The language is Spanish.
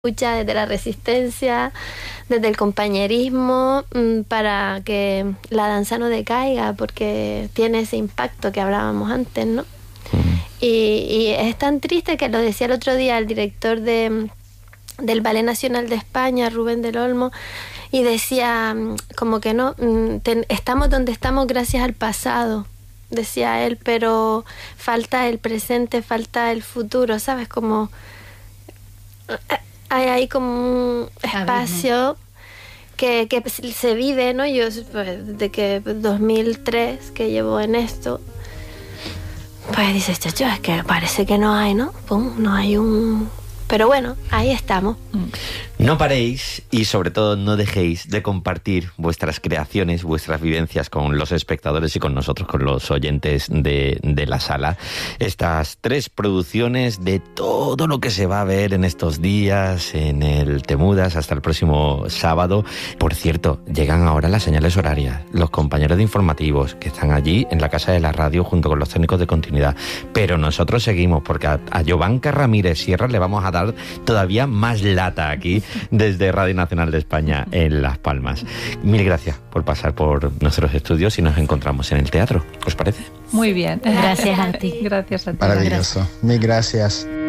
lucha, desde la resistencia, desde el compañerismo, para que la danza no decaiga, porque tiene ese impacto que hablábamos antes, ¿no? Y es tan triste que lo decía el otro día el director del Ballet Nacional de España, Rubén del Olmo, y decía como que no, estamos donde estamos gracias al pasado, decía él, pero falta el presente, falta el futuro, ¿sabes? Como hay como un espacio que se vive, ¿no? Yo, pues, desde que 2003 que llevo en esto, pues dices, chacho, es que parece que no hay, ¿no? Pum, no hay un... Pero bueno, ahí estamos. No paréis y sobre todo no dejéis de compartir vuestras creaciones, vuestras vivencias con los espectadores y con nosotros, con los oyentes de la sala. Estas 3 producciones de todo lo que se va a ver en estos días en el Temudas hasta el próximo sábado. Por cierto, llegan ahora las señales horarias, los compañeros de informativos que están allí en la Casa de la Radio junto con los técnicos de continuidad. Pero nosotros seguimos porque a Jovanka Ramírez Sierra le vamos a dar todavía más lata aquí desde Radio Nacional de España en Las Palmas. Mil gracias por pasar por nuestros estudios y nos encontramos en el teatro. ¿Os parece? Muy bien. Gracias a ti. Gracias a ti. Maravilloso. Mil gracias.